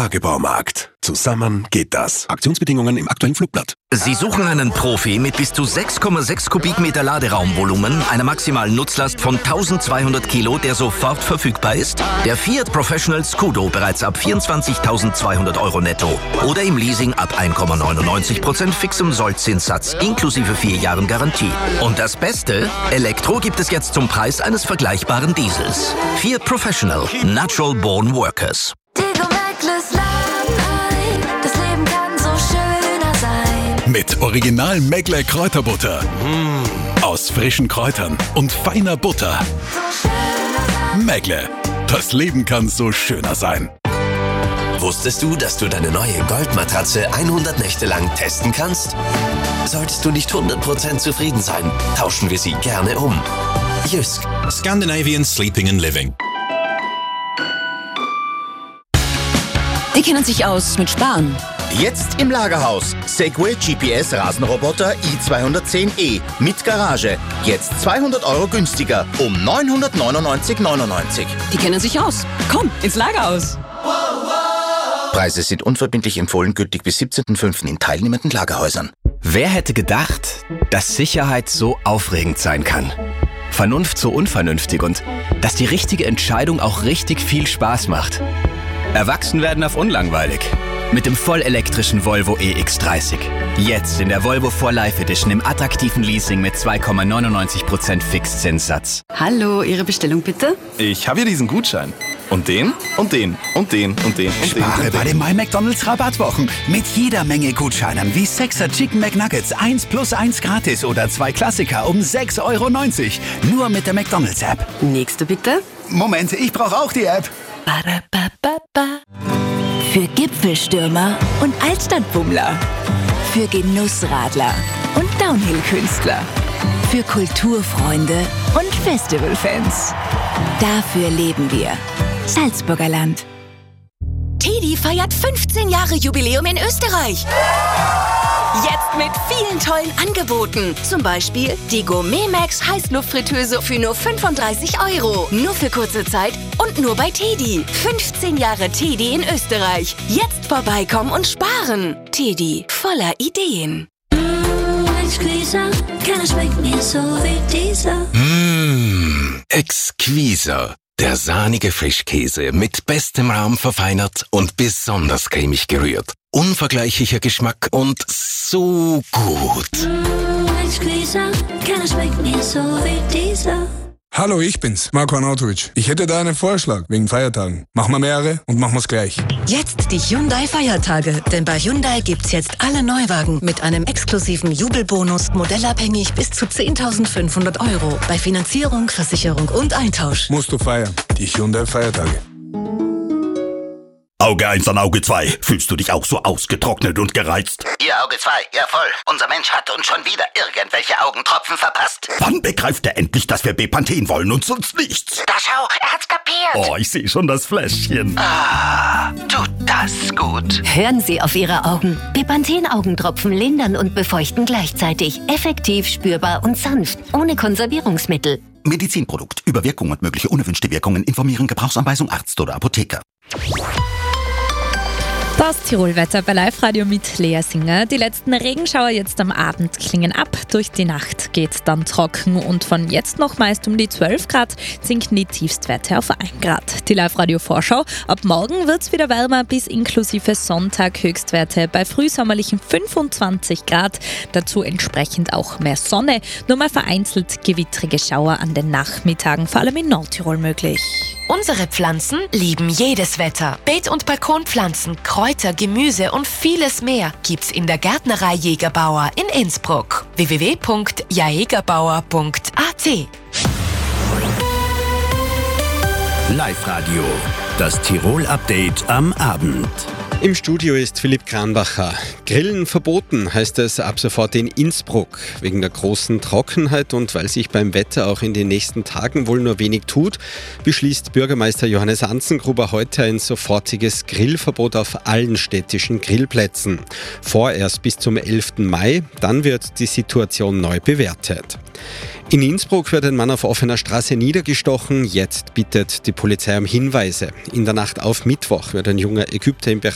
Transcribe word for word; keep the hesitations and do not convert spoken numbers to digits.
Tagebaumarkt. Zusammen geht das. Aktionsbedingungen im aktuellen Flugblatt. Sie suchen einen Profi mit bis zu sechs Komma sechs Kubikmeter Laderaumvolumen, einer maximalen Nutzlast von eintausendzweihundert Kilo, der sofort verfügbar ist? Der Fiat Professional Scudo bereits ab vierundzwanzigtausendzweihundert Euro netto. Oder im Leasing ab eins Komma neunundneunzig Prozent fixem Sollzinssatz inklusive vier Jahren Garantie. Und das Beste? Elektro gibt es jetzt zum Preis eines vergleichbaren Diesels. Fiat Professional. Natural Born Workers. Mit Original Meckler Kräuterbutter. Mmh. Aus frischen Kräutern und feiner Butter. Meckler. Das Leben kann so schöner sein. Wusstest du, dass du deine neue Goldmatratze hundert Nächte lang testen kannst? Solltest du nicht hundert Prozent zufrieden sein, tauschen wir sie gerne um. Jysk. Scandinavian Sleeping and Living. Die kennen sich aus mit Sparen. Jetzt im Lagerhaus. Segway G P S Rasenroboter i zweihundertzehn E mit Garage. Jetzt zweihundert Euro günstiger um neunhundertneunundneunzig Euro neunundneunzig. Die kennen sich aus. Komm, ins Lagerhaus. Preise sind unverbindlich empfohlen, gültig bis siebzehnten fünften in teilnehmenden Lagerhäusern. Wer hätte gedacht, dass Sicherheit so aufregend sein kann? Vernunft so unvernünftig und dass die richtige Entscheidung auch richtig viel Spaß macht. Erwachsen werden auf unlangweilig. Mit dem vollelektrischen Volvo E X dreißig. Jetzt in der Volvo vier Life Edition im attraktiven Leasing mit zwei Komma neunundneunzig Prozent Fixzinssatz. Hallo, Ihre Bestellung bitte? Ich habe hier diesen Gutschein. Und den, und den, und den, und den, und den. Spare bei den My-McDonald's Rabattwochen. Mit jeder Menge Gutscheinen wie sechser Chicken McNuggets eins plus eins gratis oder zwei Klassiker um sechs Euro neunzig. Nur mit der McDonald's-App. Nächste bitte. Moment, ich brauche auch die App. Ba-da-ba-ba-ba. Für Gipfelstürmer und Altstadtbummler. Für Genussradler und Downhill-Künstler. Für Kulturfreunde und Festivalfans. Dafür leben wir. Salzburger Land. Teddy feiert fünfzehn Jahre Jubiläum in Österreich. Jetzt mit vielen tollen Angeboten. Zum Beispiel die Gourmet Max Heißluftfritteuse für nur fünfunddreißig Euro. Nur für kurze Zeit und nur bei Teddy. fünfzehn Jahre Teddy in Österreich. Jetzt vorbeikommen und sparen. Teddy, voller Ideen. Exquisa, keiner schmeckt mir so wie dieser. Mmh, Exquisa. Der sahnige Frischkäse mit bestem Rahm verfeinert und besonders cremig gerührt. Unvergleichlicher Geschmack und so gut. Mmh, Exquisa, keiner schmeckt mir so wie dieser. Hallo, ich bin's, Marco Arnautovic. Ich hätte da einen Vorschlag wegen Feiertagen. Machen wir mehrere und machen wir's gleich. Jetzt die Hyundai-Feiertage. Denn bei Hyundai gibt's jetzt alle Neuwagen mit einem exklusiven Jubelbonus, modellabhängig bis zu zehntausendfünfhundert Euro. Bei Finanzierung, Versicherung und Eintausch. Musst du feiern. Die Hyundai-Feiertage. Auge eins an Auge zwei. Fühlst du dich auch so ausgetrocknet und gereizt? Ihr Auge zwei, ja voll. Unser Mensch hat uns schon wieder irgendwelche Augentropfen verpasst. Wann begreift er endlich, dass wir Bepanthen wollen und sonst nichts? Da schau, er hat's kapiert. Oh, ich sehe schon das Fläschchen. Ah, tut das gut. Hören Sie auf Ihre Augen. Bepanthen-Augentropfen lindern und befeuchten gleichzeitig. Effektiv, spürbar und sanft. Ohne Konservierungsmittel. Medizinprodukt. Über Wirkung und mögliche unerwünschte Wirkungen informieren. Gebrauchsanweisung Arzt oder Apotheker. Das Tirolwetter bei Live-Radio mit Lea Singer. Die letzten Regenschauer jetzt am Abend klingen ab. Durch die Nacht geht dann trocken und von jetzt noch meist um die zwölf Grad sinken die Tiefstwerte auf ein Grad. Die Live-Radio-Vorschau. Ab morgen wird es wieder wärmer bis inklusive Sonntag Höchstwerte bei frühsommerlichen fünfundzwanzig Grad. Dazu entsprechend auch mehr Sonne. Nur mal vereinzelt gewittrige Schauer an den Nachmittagen, vor allem in Nordtirol möglich. Unsere Pflanzen lieben jedes Wetter. Beet- und Balkonpflanzen, Kräuter, Gemüse und vieles mehr gibt's in der Gärtnerei Jägerbauer in Innsbruck. w w w punkt jaegerbauer punkt a t. Live-Radio, das Tirol-Update am Abend. Im Studio ist Philipp Kranbacher. Grillen verboten heißt es ab sofort in Innsbruck. Wegen der großen Trockenheit und weil sich beim Wetter auch in den nächsten Tagen wohl nur wenig tut, beschließt Bürgermeister Johannes Anzengruber heute ein sofortiges Grillverbot auf allen städtischen Grillplätzen. Vorerst bis zum elften Mai, dann wird die Situation neu bewertet. In Innsbruck wird ein Mann auf offener Straße niedergestochen. Jetzt bittet die Polizei um Hinweise. In der Nacht auf Mittwoch wird ein junger Ägypter im Bereich